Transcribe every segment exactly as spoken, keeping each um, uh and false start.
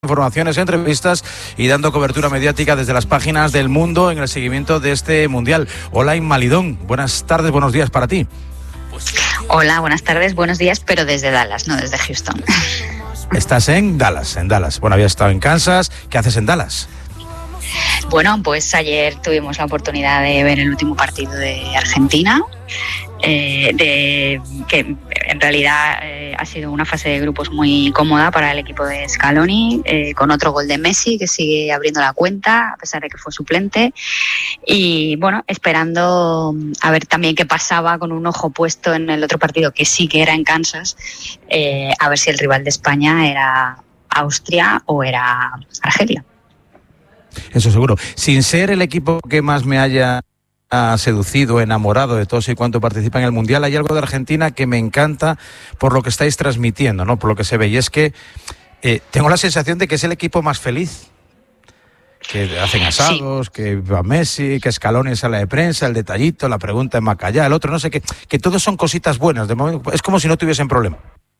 Informaciones, entrevistas y dando cobertura mediática desde las páginas del mundo en el seguimiento de este Mundial. Hola Inma Lidón, buenas tardes, buenos días para ti. Hola, buenas tardes, buenos días, pero desde Dallas, no desde Houston. Estás en Dallas, en Dallas. Bueno, habías estado en Kansas, ¿qué haces en Dallas? Bueno, pues ayer tuvimos la oportunidad de ver el último partido de Argentina, eh, de, que en realidad eh, ha sido una fase de grupos muy cómoda para el equipo de Scaloni, eh, con otro gol de Messi que sigue abriendo la cuenta a pesar de que fue suplente, y bueno, esperando a ver también qué pasaba, con un ojo puesto en el otro partido que sí que era en Kansas, eh, a ver si el rival de España era Austria o era Argelia. Eso seguro. Sin ser el equipo que más me haya seducido, enamorado de todos y cuanto participa en el Mundial, hay algo de Argentina que me encanta por lo que estáis transmitiendo, ¿no? Por lo que se ve. Y es que eh, tengo la sensación de que es el equipo más feliz. Que hacen asados, sí. Que va Messi, que Scaloni en sala de prensa, el detallito, la pregunta en Macallá, el otro, no sé qué. Que todos son cositas buenas. De momento, es como si no tuviesen problema.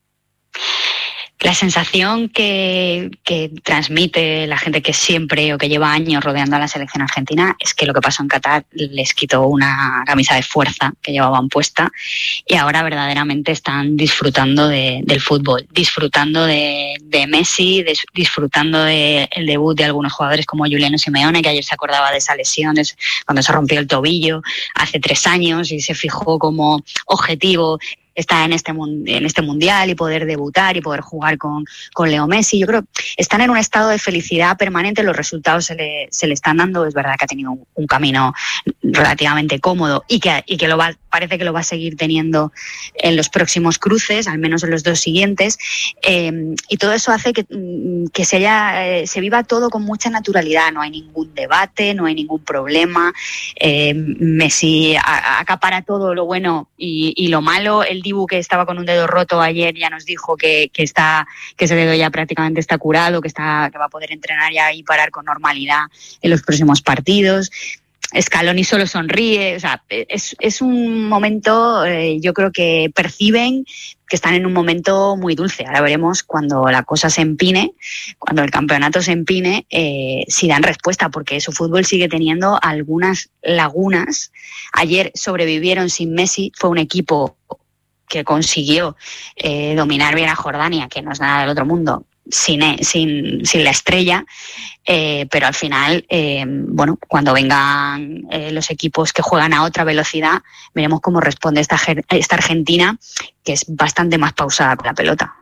La sensación que, que transmite la gente que siempre o que lleva años rodeando a la selección argentina es que lo que pasó en Qatar les quitó una camisa de fuerza que llevaban puesta y ahora verdaderamente están disfrutando de, del fútbol, disfrutando de, de Messi, de, disfrutando del de debut de algunos jugadores como Juliano Simeone, que ayer se acordaba de esa lesión cuando se rompió el tobillo hace tres años y se fijó como objetivo estar en este en este mundial y poder debutar y poder jugar con, con Leo Messi. Yo creo que están en un estado de felicidad permanente, los resultados se le, se le están dando. Es verdad que ha tenido un, un camino relativamente cómodo y que, y que lo va, parece que lo va a seguir teniendo en los próximos cruces, al menos en los dos siguientes, eh, y todo eso hace que, que se, haya, eh, se viva todo con mucha naturalidad. No hay ningún debate, no hay ningún problema. eh, Messi acapara todo lo bueno y, y lo malo. El Dibu, que estaba con un dedo roto ayer, ya nos dijo que, que está que ese dedo ya prácticamente está curado, que está que va a poder entrenar ya y parar con normalidad en los próximos partidos. Scaloni solo sonríe. O sea, es, es un momento, eh, yo creo que perciben que están en un momento muy dulce. Ahora veremos cuando la cosa se empine, cuando el campeonato se empine, eh, si dan respuesta, porque su fútbol sigue teniendo algunas lagunas. Ayer sobrevivieron sin Messi, fue un equipo que consiguió eh, dominar bien a Jordania, que no es nada del otro mundo, sin, sin, sin la estrella, eh, pero al final, eh, bueno, cuando vengan eh, los equipos que juegan a otra velocidad, veremos cómo responde esta, esta Argentina, que es bastante más pausada con la pelota.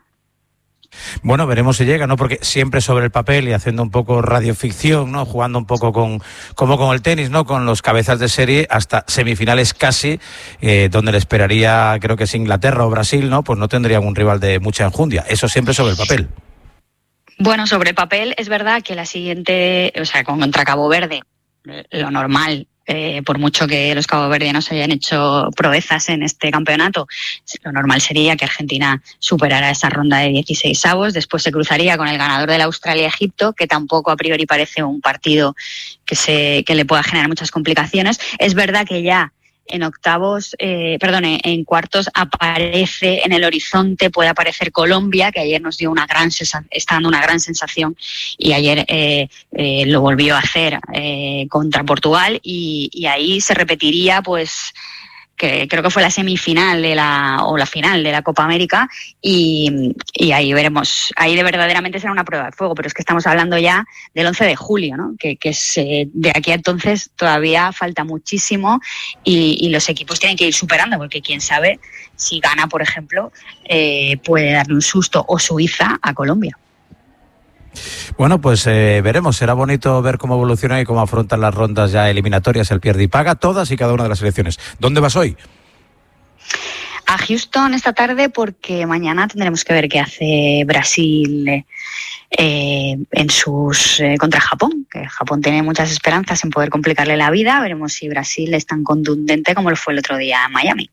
Bueno, veremos si llega, ¿no? Porque siempre sobre el papel y haciendo un poco radioficción, ¿no? Jugando un poco con, como con el tenis, ¿no? Con los cabezas de serie hasta semifinales casi, eh, donde le esperaría, creo que es Inglaterra o Brasil, ¿no? Pues no tendrían un rival de mucha enjundia. Eso siempre sobre el papel. Bueno, sobre el papel es verdad que la siguiente, o sea, contra Cabo Verde, lo normal, Eh, por mucho que los caboverdianos hayan hecho proezas en este campeonato, lo normal sería que Argentina superara esa ronda de dieciseisavos, después se cruzaría con el ganador de la Australia-Egipto, que tampoco a priori parece un partido que, se, que le pueda generar muchas complicaciones. Es verdad que ya en octavos, eh, perdón, en cuartos aparece en el horizonte, puede aparecer Colombia, que ayer nos dio una gran sensación, está dando una gran sensación, y ayer eh, eh, lo volvió a hacer eh, contra Portugal, y, y ahí se repetiría, pues, que creo que fue la semifinal de la o la final de la Copa América, y, y ahí veremos, ahí de verdaderamente será una prueba de fuego, pero es que estamos hablando ya del once de julio, ¿no? Que, que es, eh, de aquí a entonces todavía falta muchísimo, y, y los equipos tienen que ir superando, porque quién sabe si gana, por ejemplo, eh, puede darle un susto, o Suiza a Colombia. Bueno, pues eh, veremos, será bonito ver cómo evolucionan y cómo afrontan las rondas ya eliminatorias, el pierde y paga, todas y cada una de las selecciones. ¿Dónde vas hoy? A Houston esta tarde, porque mañana tendremos que ver qué hace Brasil eh, en sus eh, contra Japón, que Japón tiene muchas esperanzas en poder complicarle la vida. Veremos si Brasil es tan contundente como lo fue el otro día en Miami.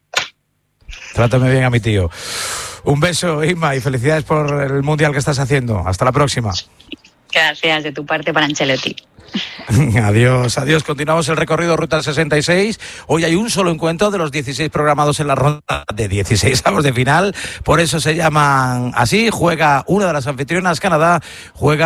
Trátame bien a mi tío. Un beso, Inma, y felicidades por el Mundial que estás haciendo. Hasta la próxima. Gracias de tu parte para Ancelotti. Adiós, adiós. Continuamos el recorrido Ruta sesenta y seis. Hoy hay un solo encuentro de los dieciséis programados en la ronda de dieciséis avos de final. Por eso se llaman así. Juega una de las anfitrionas, Canadá. Juega